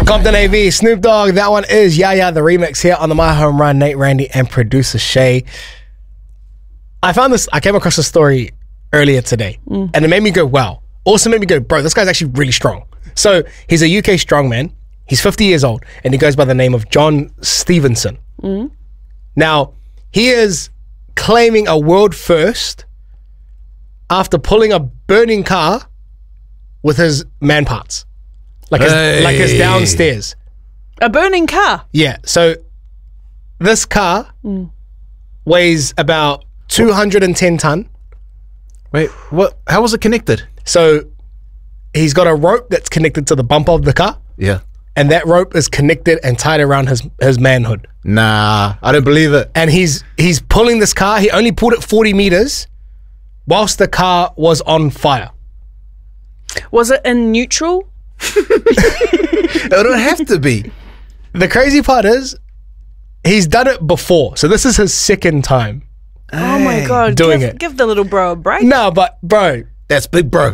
Compton AV, Snoop Dogg. That one is Yaya, the remix here on the My Home Run. Nate, Randy, and producer Shay. I came across a story earlier today, and it made me go, wow. Also made me go, bro, this guy's actually really strong. So he's a UK strongman. He's 50 years old, and he goes by the name of John Stevenson. Now, he is claiming a world first after pulling a burning car with his man parts. Like his downstairs. A burning car? Yeah, so this car weighs about 210 ton. Wait, what? How was it connected? So he's got a rope that's connected to the bumper of the car, Yeah. and that rope is connected and tied around his manhood. Nah, I don't believe it. And he's pulling this car. He only pulled it 40 meters whilst the car was on fire. Was it in neutral? It don't have to be. The crazy part is he's done it before. So this is his second time. Oh my God. Doing it. Give the little bro a break. No, but bro, That's big bro.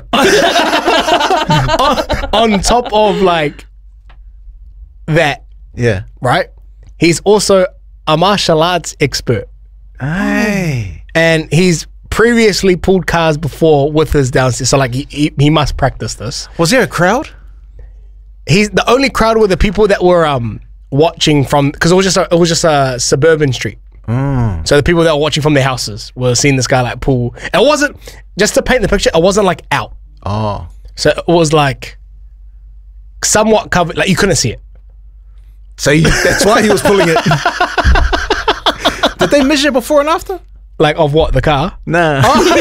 on top of like that, Yeah. right? He's also a martial arts expert. Hey. And he's previously pulled cars before with his downstairs. So like he must practice this. Was there a crowd? He's the only crowd were the people that were watching from, because it was just a suburban street. So the people that were watching from their houses were seeing this guy like pull. It wasn't, just to paint the picture, it wasn't like out. Oh. So it was like somewhat covered, like you couldn't see it. So that's why he was pulling it. Did they measure before and after? Like of what, the car? Nah.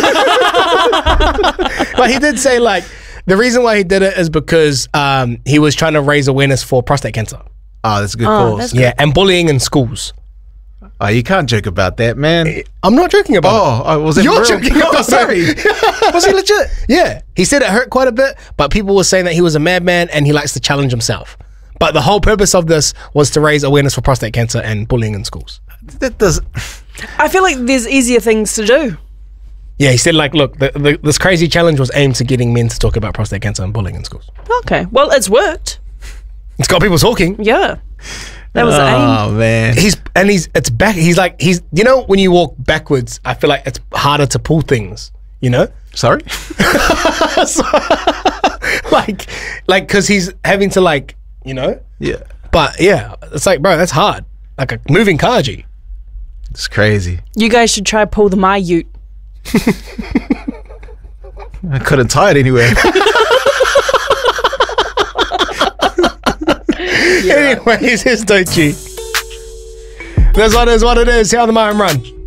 But he did say like the reason why he did it is because he was trying to raise awareness for prostate cancer. Oh, that's a good cause. that's Yeah, and bullying in schools. Oh, you can't joke about that, man. I'm not joking about it. Was it You're real? joking about Oh, sorry. Was he legit? Yeah, he said it hurt quite a bit, but people were saying that he was a madman and he likes to challenge himself. But the whole purpose of this was to raise awareness for prostate cancer and bullying in schools. That does. I feel like there's easier things to do. Yeah, he said like, look, this crazy challenge was aimed to getting men to talk about prostate cancer and bullying in schools. Okay. Well, it's worked. It's got people talking. Yeah. That was the aim. Oh man. It's back. He's you know, when you walk backwards, I feel like it's harder to pull things, you know? Sorry. So, like, cause he's having to like, you know? Yeah. But yeah, it's like, bro, that's hard. Like a moving car, G. It's crazy. You guys should try pull the My Ute. I couldn't tie it anywhere. Anyways, here's Dochi. This one is what it is. Here on the My Home Run.